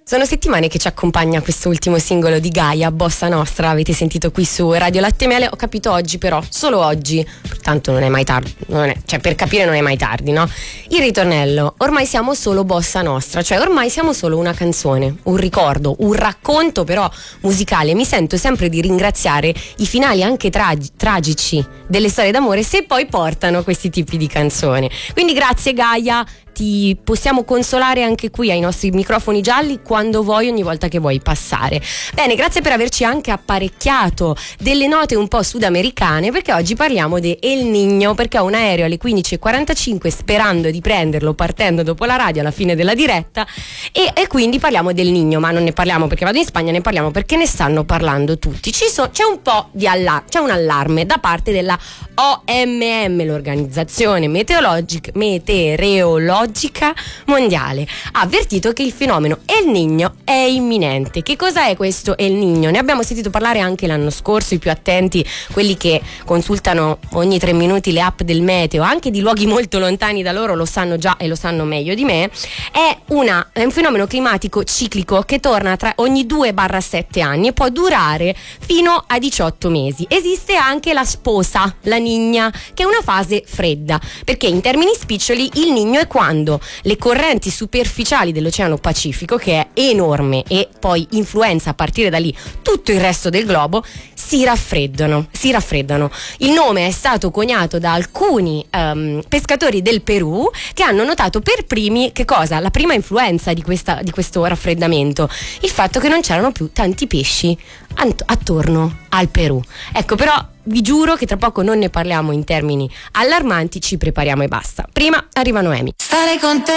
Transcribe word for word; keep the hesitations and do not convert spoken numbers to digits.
Sono settimane che ci accompagna questo ultimo singolo di Gaia, Bossa Nostra, avete sentito qui su Radio Latte e Miele. Ho capito oggi però, solo oggi, tanto non è mai tardi, non è, cioè per capire non è mai tardi, no? Il ritornello, ormai siamo solo Bossa Nostra, cioè ormai siamo solo una canzone, un ricordo, un racconto però musicale. Mi sento sempre di ringraziare i finali anche tragi- tragici delle storie d'amore se poi portano questi tipi di canzoni. Quindi grazie Gaia, ti possiamo consolare anche qui ai nostri microfoni gialli quando vuoi, ogni volta che vuoi passare. Bene, grazie per averci anche apparecchiato delle note un po' sudamericane, perché oggi parliamo di El Niño, perché ho un aereo alle quindici e quarantacinque sperando di prenderlo partendo dopo la radio alla fine della diretta e, e quindi parliamo del Niño, ma non ne parliamo perché vado in Spagna, ne parliamo perché ne stanno parlando tutti. Ci so, c'è un po' di allarme, c'è un allarme da parte della O M M, l'Organizzazione Meteorologica, Meteorologica Mondiale. Ha avvertito che il fenomeno El Niño è imminente. Che cosa è questo El Niño? Ne abbiamo sentito parlare anche l'anno scorso, i più attenti, quelli che consultano ogni tre minuti le app del meteo, anche di luoghi molto lontani da loro, lo sanno già e lo sanno meglio di me. È, una, è un fenomeno climatico ciclico che torna tra ogni due sette anni e può durare fino a diciotto mesi. Esiste anche la sposa, la Niña, che è una fase fredda, perché in termini spiccioli il Niño è quando le correnti superficiali dell'Oceano Pacifico, che è enorme e poi influenza a partire da lì tutto il resto del globo, si raffreddano, si raffreddano. Il nome è stato coniato da alcuni um, pescatori del Perù che hanno notato per primi che cosa? La prima influenza di, questa, di questo raffreddamento, il fatto che non c'erano più tanti pesci ant- attorno al Perù. Ecco, però vi giuro che tra poco non ne parliamo in termini allarmanti, ci prepariamo e basta. Prima arriva Noemi. Stare con te